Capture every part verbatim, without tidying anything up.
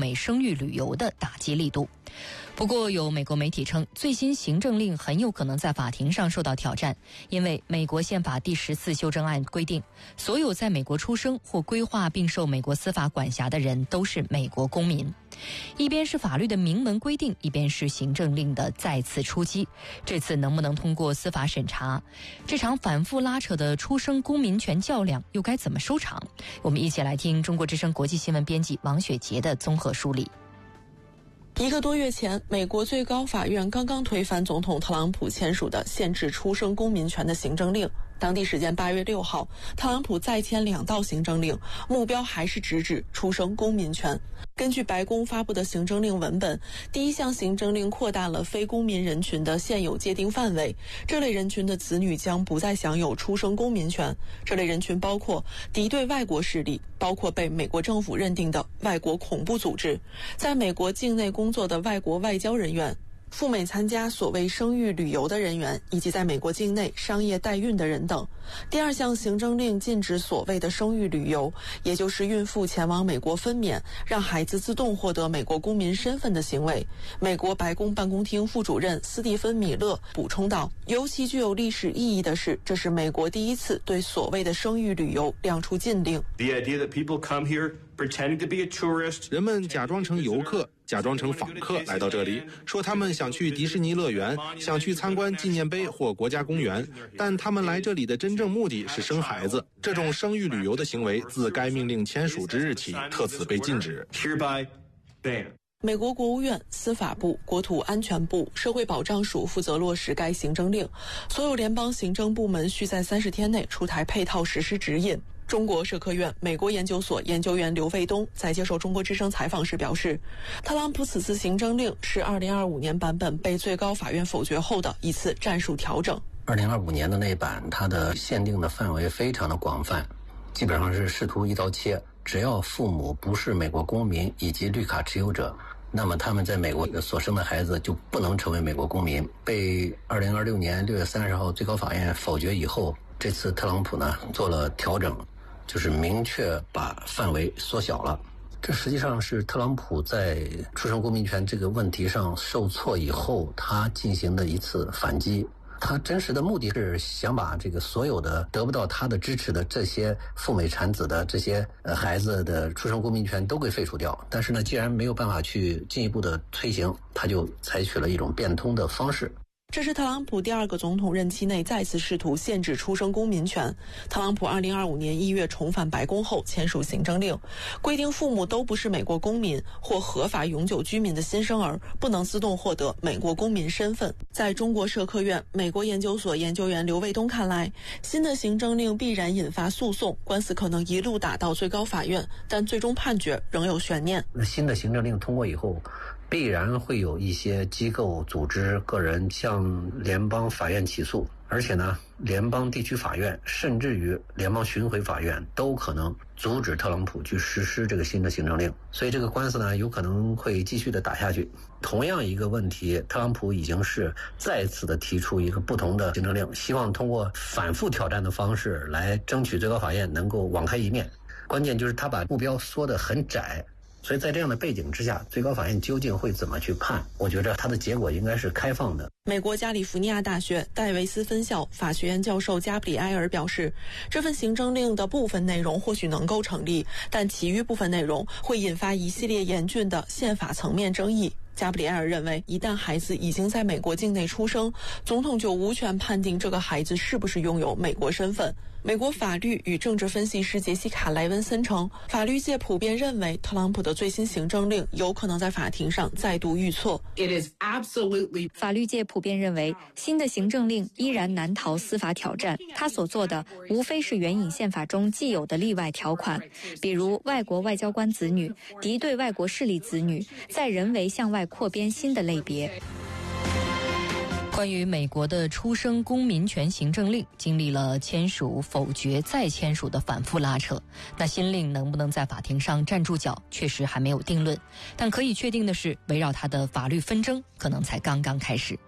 美生育旅游的打击力度。不过，有美国媒体称，最新行政令很有可能在法庭上受到挑战，因为美国宪法第十四修正案规定，所有在美国出生或规划并受美国司法管辖的人都是美国公民。一边是法律的明文规定，一边是行政令的再次出击，这次能不能通过司法审查？这场反复拉扯的出生公民权较量又该怎么收场？我们一起来听中国之声国际新闻编辑王雪杰的综合梳理。 一个多月前，美国最高法院刚刚推翻总统特朗普签署的限制出生公民权的行政令。当地时间八月六号，特朗普再签两道行政令，目标还是直指出生公民权。根据白宫发布的行政令文本，第一项行政令扩大了非公民人群的现有界定范围，这类人群的子女将不再享有出生公民权。这类人群包括敌对外国势力，包括被美国政府认定的外国恐怖组织，在美国境内工作的外国外交人员，赴美参加所谓生育旅游的人员，以及在美国境内商业代孕的人等。第二项行政令禁止所谓的生育旅游，也就是孕妇前往美国分娩，让孩子自动获得美国公民身份的行为。美国白宫办公厅副主任斯蒂芬·米勒补充道，尤其具有历史意义的是，这是美国第一次对所谓的生育旅游亮出禁令。 The idea that people come here pretending to be a tourist， 人们假装成游客，假装成访客来到这里，说他们想去迪士尼乐园，想去参观纪念碑或国家公园，但他们来这里的真正目的是生孩子。这种生育旅游的行为自该命令签署之日起特此被禁止。 hereby ban。 美国国务院、司法部、国土安全部、社会保障署负责落实该行政令，所有联邦行政部门需在三十天内出台配套实施指引。中国社科院美国研究所研究员刘卫东在接受中国之声采访时表示，特朗普此次行政令是二零二五年版本被最高法院否决后的一次战术调整。 二零二五年的那版，它的限定的范围非常的广泛，基本上是试图一刀切，只要父母不是美国公民以及绿卡持有者，那么他们在美国所生的孩子就不能成为美国公民。被二零二六年六月三十号最高法院否决以后，这次特朗普呢做了调整，就是明确把范围缩小了。这实际上是特朗普在出生公民权这个问题上受挫以后，他进行的一次反击。他真实的目的是想把这个所有的得不到他的支持的这些赴美产子的这些呃孩子的出生公民权都给废除掉。但是呢，既然没有办法去进一步的推行，他就采取了一种变通的方式。 这是特朗普第二个总统任期内再次试图限制出生公民权。特朗普二零二五年一月重返白宫后签署行政令，规定父母都不是美国公民或合法永久居民的新生儿不能自动获得美国公民身份。在中国社科院美国研究所研究员刘卫东看来，新的行政令必然引发诉讼，官司可能一路打到最高法院，但最终判决仍有悬念。 新的行政令通过以后，必然会有一些机构、组织、个人向联邦法院起诉，而且呢，联邦地区法院甚至于联邦巡回法院都可能阻止特朗普去实施这个新的行政令，所以这个官司呢有可能会继续的打下去。同样一个问题，特朗普已经是再次的提出一个不同的行政令，希望通过反复挑战的方式来争取最高法院能够网开一面。关键就是他把目标缩得很窄。所以在这样的背景之下，最高法院究竟会怎么去判？我觉得它的结果应该是开放的。 美国加利福尼亚大学戴维斯分校法学院教授加布里埃尔表示，这份行政令的部分内容或许能够成立，但其余部分内容会引发一系列严峻的宪法层面争议。加布里埃尔认为，一旦孩子已经在美国境内出生，总统就无权判定这个孩子是不是拥有美国身份。美国法律与政治分析师杰西卡·莱文森称，法律界普遍认为特朗普的最新行政令有可能在法庭上再度遇挫。 It is absolutely... 法律界普遍认为，新的行政令依然难逃司法挑战。他所做的无非是援引宪法中既有的例外条款，比如外国外交官子女、敌对外国势力子女，在人为向外扩编新的类别。 关于美国的出生公民权行政令，经历了签署、否决、再签署的反复拉扯，那新令能不能在法庭上站住脚，确实还没有定论。但可以确定的是，围绕它的法律纷争可能才刚刚开始。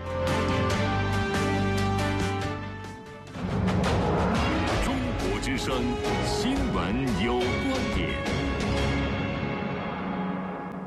中国之声新闻有观点。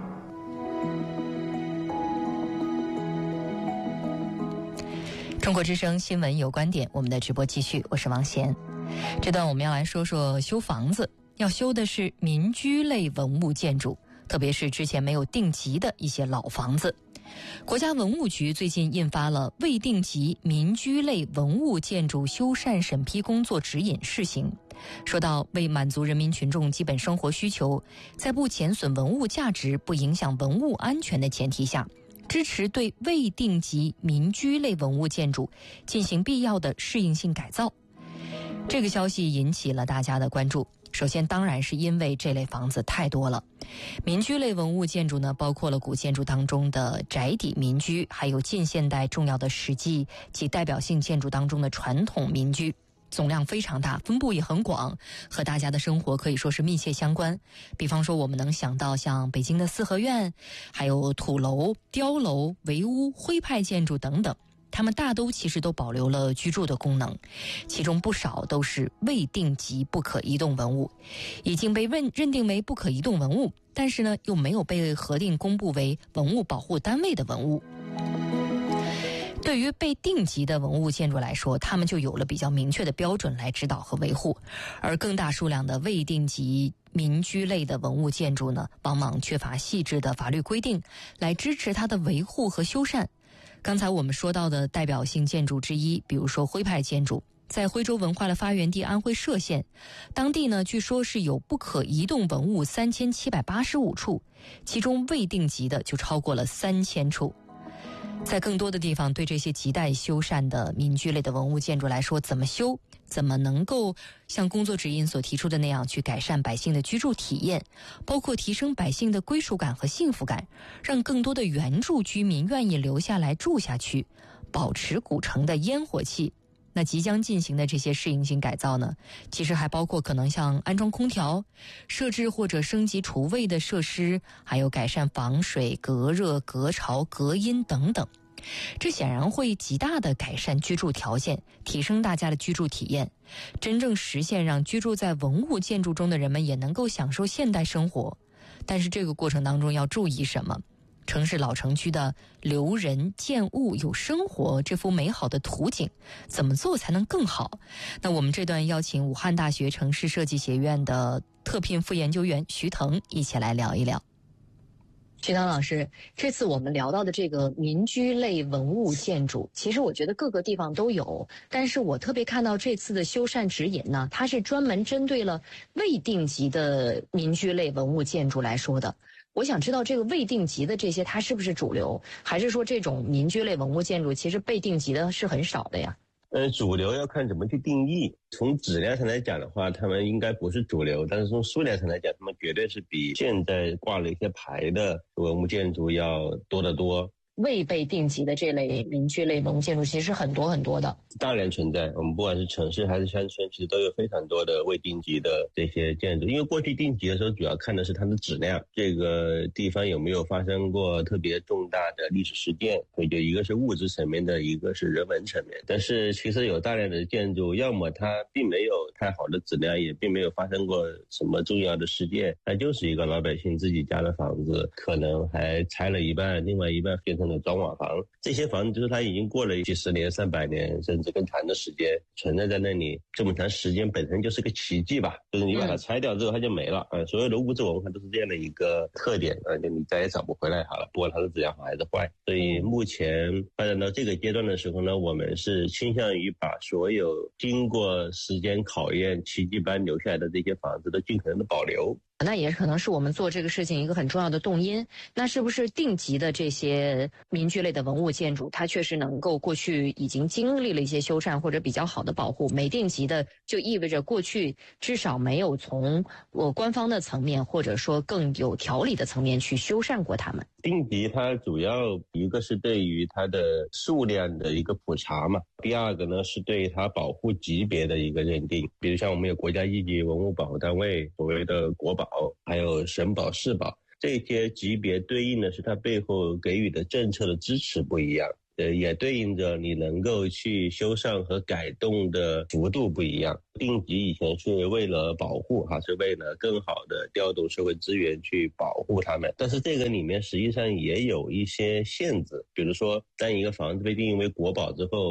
中国之声新闻有观点，我们的直播继续，我是王贤。这段我们要来说说修房子，要修的是民居类文物建筑，特别是之前没有定级的一些老房子。国家文物局最近印发了未定级民居类文物建筑修缮审批工作指引试行，说到为满足人民群众基本生活需求，在不减损文物价值、不影响文物安全的前提下，支持对未定级民居类文物建筑进行必要的适应性改造。这个消息引起了大家的关注。首先当然是因为这类房子太多了。民居类文物建筑呢，包括了古建筑当中的宅邸民居，还有近现代重要的史迹及代表性建筑当中的传统民居，总量非常大，分布也很广，和大家的生活可以说是密切相关。比方说我们能想到像北京的四合院，还有土楼、碉楼、围屋、徽派建筑等等，它们大都其实都保留了居住的功能，其中不少都是未定级不可移动文物，已经被认认定为不可移动文物，但是呢又没有被核定公布为文物保护单位的文物。对于被定级的文物建筑来说，他们就有了比较明确的标准来指导和维护，而更大数量的未定级民居类的文物建筑呢，往往缺乏细致的法律规定来支持它的维护和修缮。刚才我们说到的代表性建筑之一，比如说徽派建筑，在徽州文化的发源地安徽歙县，当地呢据说是有不可移动文物三千七百八十五处，其中未定级的就超过了三千处。在更多的地方，对这些亟待修缮的民居类的文物建筑来说，怎么修，怎么能够像工作指引所提出的那样去改善百姓的居住体验，包括提升百姓的归属感和幸福感，让更多的原住居民愿意留下来住下去，保持古城的烟火气。那即将进行的这些适应性改造呢，其实还包括可能像安装空调、设置或者升级厨卫的设施，还有改善防水、隔热、隔潮、隔音等等。这显然会极大地改善居住条件，提升大家的居住体验，真正实现让居住在文物建筑中的人们也能够享受现代生活。但是这个过程当中要注意什么？城市老城区的留人建物有生活这幅美好的图景，怎么做才能更好？那我们这段邀请武汉大学城市设计学院的特聘副研究员徐腾一起来聊一聊。 徐腾老师，这次我们聊到的这个民居类文物建筑，其实我觉得各个地方都有，但是我特别看到这次的修缮指引呢，它是专门针对了未定级的民居类文物建筑来说的。我想知道这个未定级的这些它是不是主流，还是说这种民居类文物建筑其实被定级的是很少的呀？ 呃，主流要看怎么去定义。从质量上来讲的话，他们应该不是主流，但是从数量上来讲，他们绝对是比现在挂了一些牌的文物建筑要多得多。 未被定级的这类民居类文物建筑其实很多很多的， 大量存在。我们不管是城市还是乡村，其实都有非常多的未定级的这些建筑。因为过去定级的时候，主要看的是它的质量，这个地方有没有发生过特别重大的历史事件，所以就一个是物质层面的，一个是人文层面。但是其实有大量的建筑，要么它并没有太好的质量，也并没有发生过什么重要的事件，它就是一个老百姓自己家的房子，可能还拆了一半，另外一半变成的砖瓦房。这些房子就是它已经过了几十年、上百年甚至更长的时间存在在那里，这么长时间本身就是个奇迹吧，就是你把它拆掉之后它就没了、嗯、所有的物质文化都是这样的一个特点、嗯、就你再也找不回来好了，不管它是质量好还是坏。所以目前发展到这个阶段的时候呢，我们是倾向于把所有经过时间考验奇迹般留下来的这些房子都尽可能的保留。 那也可能是我们做这个事情一个很重要的动因。那是不是定级的这些民居类的文物建筑，它确实能够过去已经经历了一些修缮或者比较好的保护？没定级的就意味着过去至少没有从我官方的层面或者说更有条理的层面去修缮过它们。 定级它主要一个是对于它的数量的一个普查嘛，第二个呢是对它保护级别的一个认定。比如像我们有国家一级文物保护单位，所谓的国保，还有省保、市保，这些级别对应的是它背后给予的政策的支持不一样，呃，也对应着你能够去修缮和改动的幅度不一样。定级以前是为了保护哈，是为了更好的调动社会资源去保护它们，但是这个里面实际上也有一些限制。比如说当一个房子被定义为国保之后，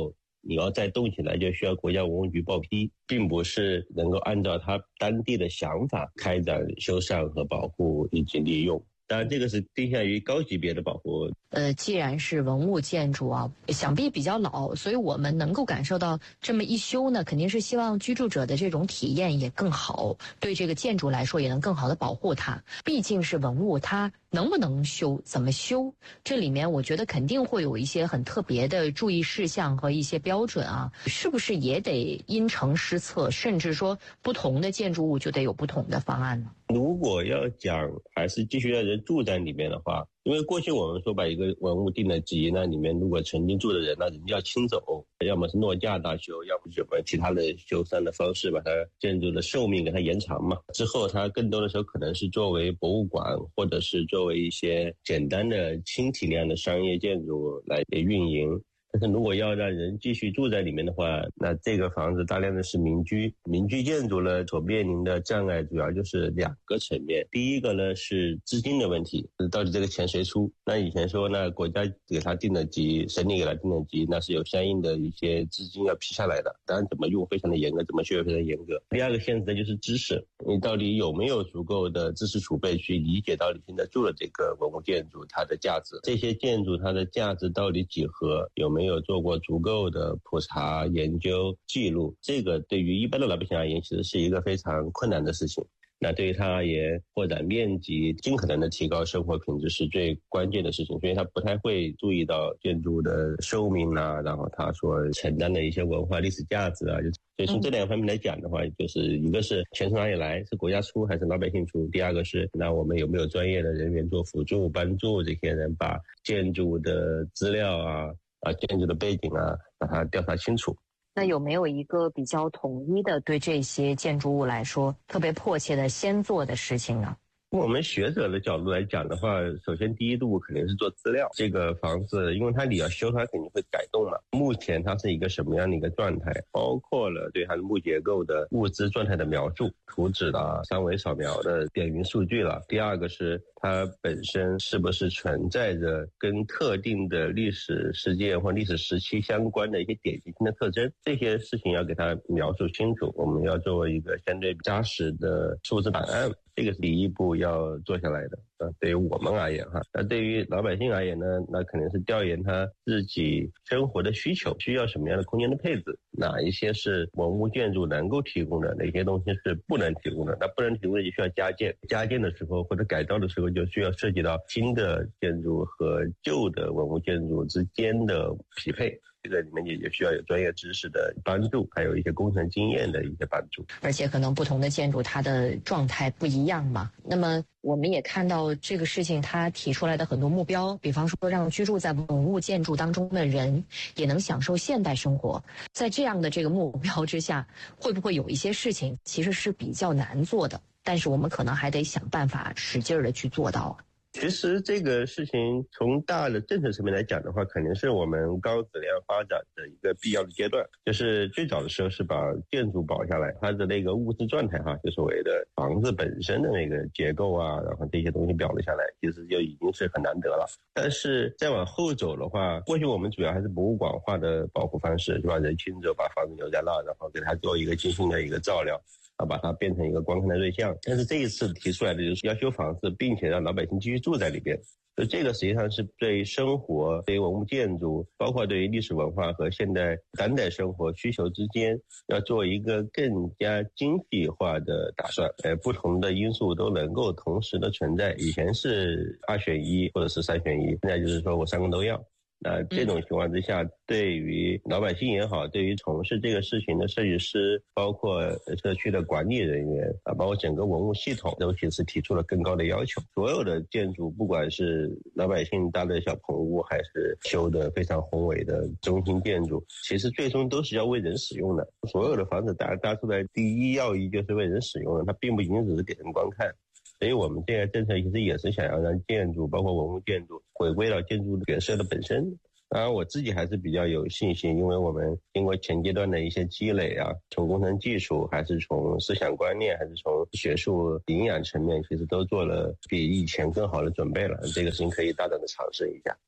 你要再动起来就需要国家文物局报批，并不是能够按照他当地的想法开展修缮和保护以及利用。当然这个是定向于高级别的保护。 呃，既然是文物建筑啊，想必比较老，所以我们能够感受到这么一修呢，肯定是希望居住者的这种体验也更好，对这个建筑来说也能更好的保护它。毕竟是文物，它能不能修，怎么修，这里面我觉得肯定会有一些很特别的注意事项和一些标准啊，是不是也得因城施策，甚至说不同的建筑物就得有不同的方案呢？ 如果要讲还是继续让人住在里面的话，因为过去我们说把一个文物定了级，那里面如果曾经住的人，那人就要清走，要么是诺价大修，要么什么其他的修缮的方式把它建筑的寿命给它延长嘛。之后它更多的时候可能是作为博物馆，或者是作为一些简单的轻体量的商业建筑来运营。但是如果要让人继续住在里面的话，那这个房子大量的是民居，民居建筑呢所面临的障碍主要就是两个层面。第一个呢是资金的问题，到底这个钱谁出？那以前说那国家给他定了级，省里给他定了级，那是有相应的一些资金要批下来的，当然怎么用非常的严格，怎么学非常严格。第二个限制的就是知识，你到底有没有足够的知识储备去理解到你现在住的这个文物建筑它的价值，这些建筑它的价值到底几何，有没有没有做过足够的普查研究记录，这个对于一般的老百姓而言其实是一个非常困难的事情。那对于他而言，扩展面积，尽可能的提高生活品质是最关键的事情，所以他不太会注意到建筑的寿命啊，然后他所承担的一些文化历史价值啊，就所以从这两个方面来讲的话，就是一个是钱从哪里来，是国家出还是老百姓出，第二个是那我们有没有专业的人员做辅助帮助这些人把建筑的资料啊啊，建筑的背景啊，把它调查清楚。 那有没有一个比较统一的对这些建筑物来说特别迫切的先做的事情呢？ 我们学者的角度来讲的话，首先第一步肯定是做资料。这个房子因为它你要修它肯定会改动嘛，目前它是一个什么样的一个状态，包括了对它的木结构的物质状态的描述，图纸啦、三维扫描的点云数据了。第二个是它本身是不是存在着跟特定的历史事件或历史时期相关的一些典型性的特征，这些事情要给它描述清楚，我们要做一个相对扎实的数字档案，这个是第一步要做下来的。呃，对于我们而言哈，那对于老百姓而言呢，那肯定是调研他自己生活的需求，需要什么样的空间的配置，哪一些是文物建筑能够提供的，哪些东西是不能提供的，那不能提供的就需要加建，加建的时候或者改造的时候就需要涉及到新的建筑和旧的文物建筑之间的匹配。这个里面也需要有专业知识的帮助，还有一些工程经验的一些帮助， 而且可能不同的建筑它的状态不一样嘛。那么我们也看到这个事情它提出来的很多目标，比方说让居住在文物建筑当中的人也能享受现代生活，在这样的这个目标之下，会不会有一些事情其实是比较难做的，但是我们可能还得想办法使劲儿的去做到。 其实这个事情从大的政策层面来讲的话，肯定是我们高质量发展的一个必要的阶段。就是最早的时候是把建筑保下来，它的那个物质状态哈，就所谓的房子本身的那个结构啊，然后这些东西保了下来，其实就已经是很难得了。但是再往后走的话，过去我们主要还是博物馆化的保护方式，就把人亲走，把房子留在那，然后给它做一个精心的一个照料。啊，把它变成一个观看的对象。但是这一次提出来的就是要修房子，并且让老百姓继续住在里边。所以这个实际上是对生活、对于文物建筑，包括对于历史文化和现代当代生活需求之间，要做一个更加精细化的打算。呃，不同的因素都能够同时的存在。以前是二选一或者是三选一，现在就是说我三个都要。那这种情况之下，对于老百姓也好，对于从事这个事情的设计师，包括社区的管理人员啊，包括整个文物系统，都其实提出了更高的要求。所有的建筑，不管是老百姓搭的小棚屋，还是修的非常宏伟的中心建筑，其实最终都是要为人使用的。所有的房子搭搭出来，第一要义就是为人使用的，它并不仅仅只是给人观看。所以我们这个政策其实也是想要让建筑，包括文物建筑，回归到建筑角色的本身。当然我自己还是比较有信心，因为我们经过前阶段的一些积累啊，从工程技术还是从思想观念还是从学术营养层面，其实都做了比以前更好的准备了。这个事情可以大胆的尝试一下。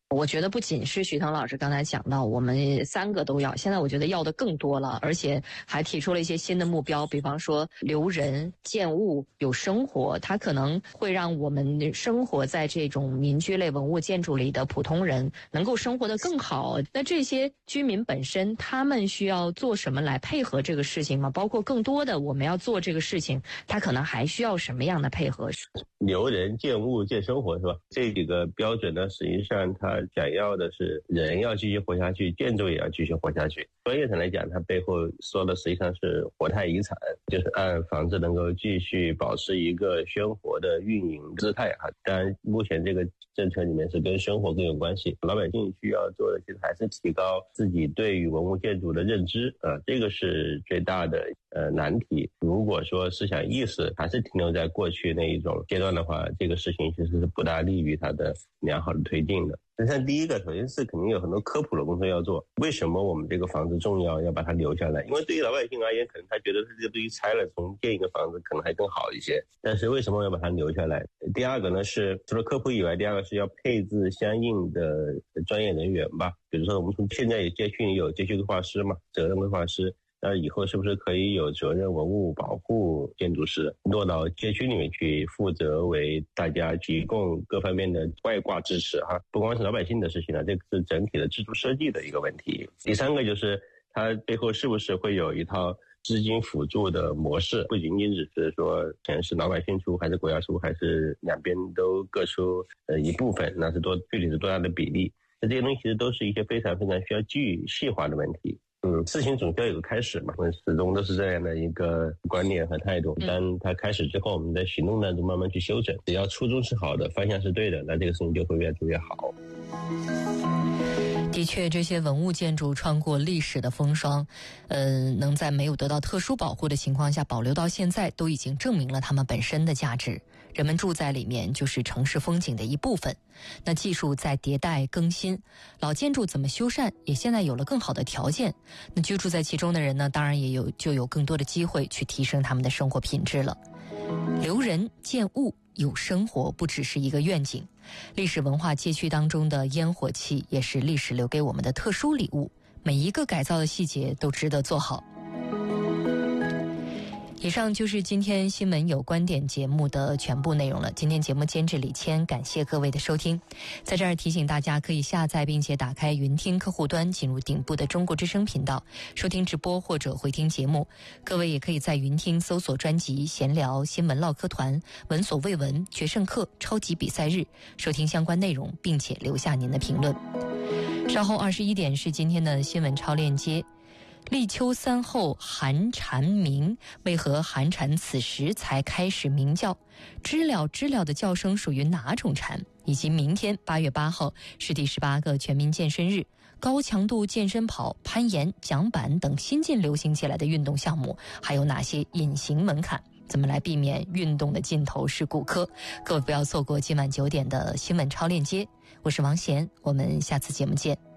我觉得不仅是徐腾老师刚才讲到，我们三个都要，现在我觉得要的更多了，而且还提出了一些新的目标，比方说留人、建物、有生活，它可能会让我们生活在这种民居类文物建筑里的普通人能够生活得更好。那这些居民本身，他们需要做什么来配合这个事情吗？包括更多的我们要做这个事情，他可能还需要什么样的配合？ 留人、建物、建生活，是吧？这几个标准呢，实际上它想要的是人要继续活下去，建筑也要继续活下去。专业上来讲，它背后说的实际上是活态遗产，就是按房子能够继续保持一个鲜活的运营姿态啊。当然，目前这个政策里面是跟生活更有关系。老百姓需要做的其实还是提高自己对于文物建筑的认知啊，这个是最大的呃难题。如果说思想意识还是停留在过去那一种阶段的话，这个事情其实是不大利于它的良好的推进的。那像第一个，首先是肯定有很多科普的工作要做。为什么我们这个房子重要，要把它留下来？因为对于老百姓而言，可能他觉得他这个东西拆了，重建一个房子可能还更好一些。但是为什么要把它留下来？第二个呢，是除了科普以外，第二个是要配置相应的专业人员吧。比如说我们从现在街区有街区规划师嘛，责任规划师。那以后是不是可以有责任文物保护建筑师落到街区里面去，负责为大家提供各方面的外挂支持哈？不光是老百姓的事情了，这个是整体的制度设计的一个问题。第三个就是它背后是不是会有一套资金辅助的模式，不仅仅只是说全是老百姓出还是国家出，还是两边都各出呃一部分，那是多具体是多大的比例？那这些东西其实都是一些非常非常需要具细化的问题。嗯，事情总是要有个开始嘛，我们始终都是这样的一个观念和态度。当它开始之后，我们在行动当中慢慢去修正。只要初衷是好的，方向是对的，那这个事情就会越做越好。 的确，这些文物建筑穿过历史的风霜，呃，能在没有得到特殊保护的情况下保留到现在，都已经证明了它们本身的价值。人们住在里面就是城市风景的一部分。那技术在迭代更新，老建筑怎么修缮也现在有了更好的条件。那居住在其中的人呢，当然也有就有更多的机会去提升他们的生活品质了。留人建物有生活不只是一个愿景，历史文化街区当中的烟火气也是历史留给我们的特殊礼物，每一个改造的细节都值得做好。以上就是今天新闻有观点节目的全部内容了。今天节目监制李谦，感谢各位的收听。在这儿提醒大家，可以下载并且打开云听客户端，进入顶部的中国之声频道，收听直播或者回听节目。各位也可以在云听搜索专辑闲聊新闻唠嗑团、闻所未闻、决胜课、超级比赛日，收听相关内容，并且留下您的评论。稍后二十一点是今天的新闻超链接。立秋三候寒蝉鸣，为何寒蝉此时才开始鸣叫？知了知了的叫声属于哪种蝉？以及明天八月八号是第十八个全民健身日，高强度健身跑、攀岩、桨板等新近流行起来的运动项目，还有哪些隐形门槛？怎么来避免运动的尽头是骨科？各位不要错过今晚九点的新闻超链接。我是王贤，我们下次节目见。